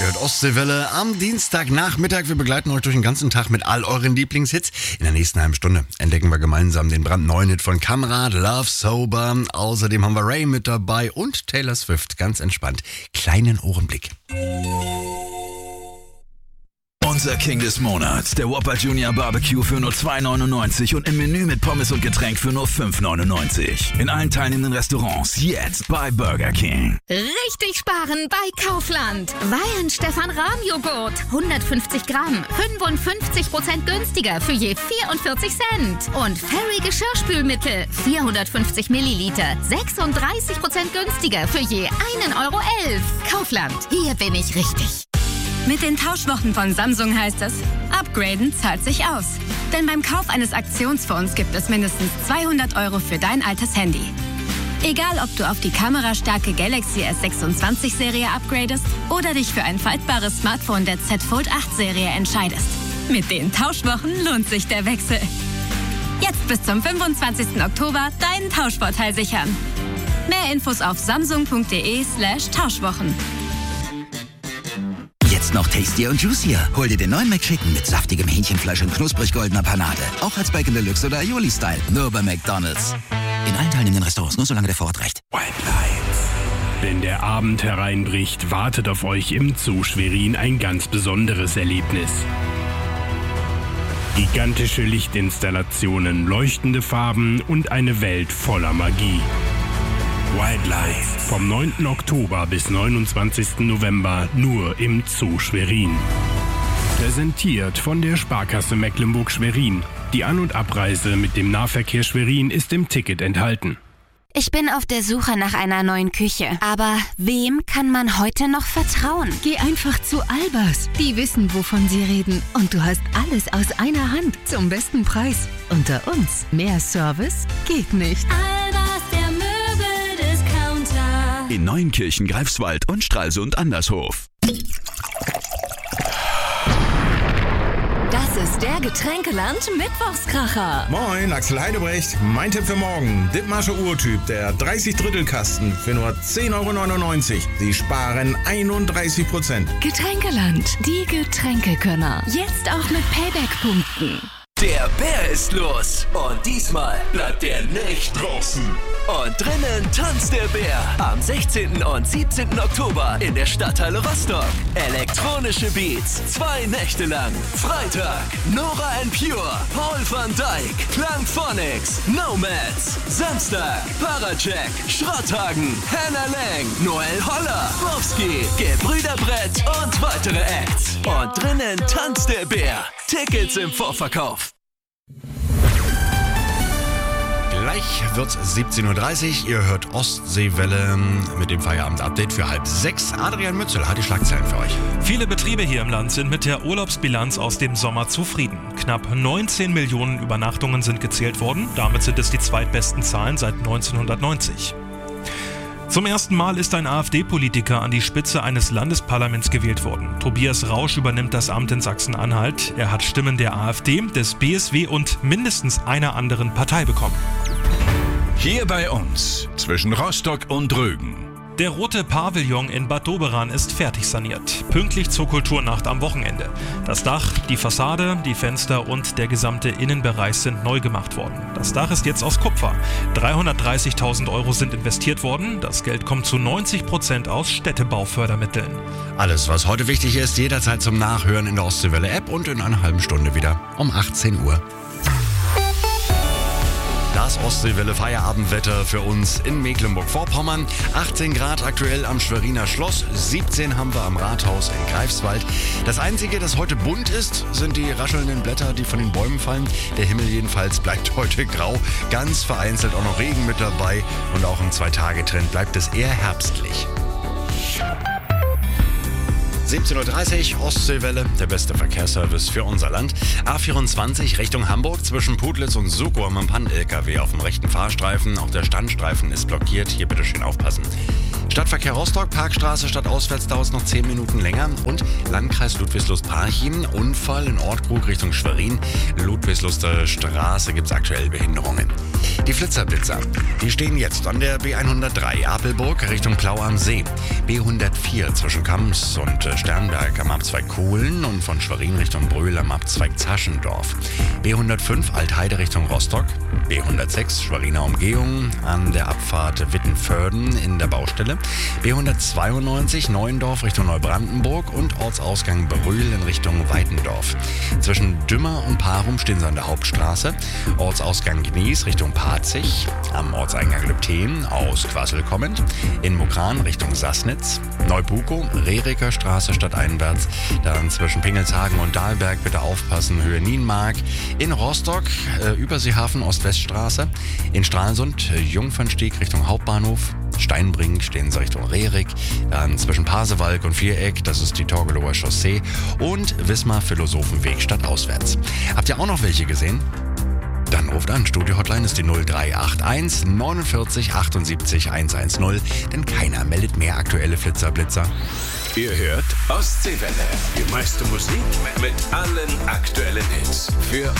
Ihr hört Ostseewelle am Dienstagnachmittag. Wir begleiten euch durch den ganzen Tag mit all euren Lieblingshits. In der nächsten halben Stunde entdecken wir gemeinsam den brandneuen Hit von Kamrat, Love Sober. Außerdem haben wir Ray mit dabei und Taylor Swift. Ganz entspannt. Kleinen Ohrenblick. Unser King des Monats, der Whopper Junior Barbecue für nur 2,99 und im Menü mit Pommes und Getränk für nur 5,99. In allen teilnehmenden Restaurants jetzt bei Burger King. Richtig sparen bei Kaufland. Wein Stefan Rahm Joghurt, 150 Gramm, 55% günstiger für je 44 Cent. Und Fairy Geschirrspülmittel, 450 Milliliter, 36% günstiger für je 1,11 Euro. Kaufland, hier bin ich richtig. Mit den Tauschwochen von Samsung heißt es, upgraden zahlt sich aus. Denn beim Kauf eines Aktionsfonds gibt es mindestens 200 Euro für dein altes Handy. Egal, ob du auf die kamerastarke Galaxy S26-Serie upgradest oder dich für ein faltbares Smartphone der Z Fold 8-Serie entscheidest. Mit den Tauschwochen lohnt sich der Wechsel. Jetzt bis zum 25. Oktober deinen Tauschvorteil sichern. Mehr Infos auf samsung.de/Tauschwochen. Jetzt noch tastier und juicier. Hol dir den neuen McChicken mit saftigem Hähnchenfleisch und knusprig goldener Panade. Auch als Bacon Deluxe oder Aioli-Style. Nur bei McDonald's. In allen teilnehmenden Restaurants, nur solange der Vorrat reicht. Wenn der Abend hereinbricht, wartet auf euch im Zoo Schwerin ein ganz besonderes Erlebnis. Gigantische Lichtinstallationen, leuchtende Farben und eine Welt voller Magie. Wildlife. Vom 9. Oktober bis 29. November nur im Zoo Schwerin. Präsentiert von der Sparkasse Mecklenburg-Schwerin. Die An- und Abreise mit dem Nahverkehr Schwerin ist im Ticket enthalten. Ich bin auf der Suche nach einer neuen Küche. Aber wem kann man heute noch vertrauen? Geh einfach zu Albers. Die wissen, wovon sie reden. Und du hast alles aus einer Hand zum besten Preis. Unter uns. Mehr Service geht nicht. Albers, der Möbeldiscounter. In Neuenkirchen, Greifswald und Stralsund Andershof. Das ist der Getränkeland Mittwochskracher. Moin, Axel Heidebrecht. Mein Tipp für morgen. Dithmarsche Urtyp, der 30 Drittelkasten für nur 10,99 Euro. Sie sparen 31%. Getränkeland, die Getränkekönner. Jetzt auch mit Payback-Punkten. Der Bär ist los und diesmal bleibt er nicht draußen. Und drinnen tanzt der Bär am 16. und 17. Oktober in der Stadthalle Rostock. Elektronische Beats, 2 Nächte lang. Freitag, Nora & Pure, Paul van Dyk, Klangphonics, Nomads. Samstag, Paracheck, Schrotthagen, Hannah Lang, Noel Holler, Bowski, Gebrüder Brett und weitere Acts. Und drinnen tanzt der Bär. Tickets im Vorverkauf. Gleich wird's 17.30 Uhr. Ihr hört Ostseewelle mit dem Feierabend-Update für 5:30. Adrian Mützel hat die Schlagzeilen für euch. Viele Betriebe hier im Land sind mit der Urlaubsbilanz aus dem Sommer zufrieden. Knapp 19 Millionen Übernachtungen sind gezählt worden. Damit sind es die zweitbesten Zahlen seit 1990. Zum ersten Mal ist ein AfD-Politiker an die Spitze eines Landesparlaments gewählt worden. Tobias Rausch übernimmt das Amt in Sachsen-Anhalt. Er hat Stimmen der AfD, des BSW und mindestens einer anderen Partei bekommen. Hier bei uns, zwischen Rostock und Rügen. Der rote Pavillon in Bad Doberan ist fertig saniert. Pünktlich zur Kulturnacht am Wochenende. Das Dach, die Fassade, die Fenster und der gesamte Innenbereich sind neu gemacht worden. Das Dach ist jetzt aus Kupfer. 330.000 Euro sind investiert worden. Das Geld kommt zu 90% aus Städtebaufördermitteln. Alles, was heute wichtig ist, jederzeit zum Nachhören in der Ostseewelle-App und in einer halben Stunde wieder um 18 Uhr. Das Ostseewelle Feierabendwetter für uns in Mecklenburg-Vorpommern. 18 Grad aktuell am Schweriner Schloss, 17 haben wir am Rathaus in Greifswald. Das Einzige, das heute bunt ist, sind die raschelnden Blätter, die von den Bäumen fallen. Der Himmel jedenfalls bleibt heute grau, ganz vereinzelt auch noch Regen mit dabei und auch im 2-Tage-Trend bleibt es eher herbstlich. 17.30 Uhr, Ostseewelle, der beste Verkehrsservice für unser Land. A24 Richtung Hamburg zwischen Putlitz und Suko am Pan-LKW auf dem rechten Fahrstreifen. Auch der Standstreifen ist blockiert, hier bitte schön aufpassen. Stadtverkehr Rostock, Parkstraße stadtauswärts dauert es noch 10 Minuten länger. Und Landkreis Ludwigslust-Parchim, Unfall in Ortkrug Richtung Schwerin. Ludwigsluster Straße gibt es aktuell Behinderungen. Die Flitzer-Blitzer, die stehen jetzt an der B103 Apelburg Richtung Plau am See. B104 zwischen Kams und Sternberg am Abzweig Kohlen und von Schwerin Richtung Brühl am Abzweig Zaschendorf. B105 Altheide Richtung Rostock. B106 Schweriner Umgehung an der Abfahrt Wittenförden in der Baustelle. B192 Neuendorf Richtung Neubrandenburg und Ortsausgang Brühl in Richtung Weitendorf. Zwischen Dümmer und Parum stehen sie an der Hauptstraße. Ortsausgang Gnies Richtung Parzig. Am Ortseingang Lübten aus Quassel kommend. In Mukran Richtung Sassnitz. Neubukow, Rehricker Straße stadteinwärts. Dann zwischen Pingelshagen und Dahlberg bitte aufpassen, Höhe Nienmark. In Rostock, Überseehafen Ost-West-Straße. In Stralsund, Jungfernstieg Richtung Hauptbahnhof. Steinbrink stehen sie Richtung Rehrig. Dann zwischen Pasewalk und Viereck, das ist die Torgelower Chaussee. Und Wismar Philosophenweg stadtauswärts. Habt ihr auch noch welche gesehen? Dann ruft an. Studio-Hotline ist die 0381 49 78 110, denn keiner meldet mehr aktuelle Flitzer-Blitzer. Ihr hört Ostseewelle. Die meiste Musik mit allen aktuellen Hits. Für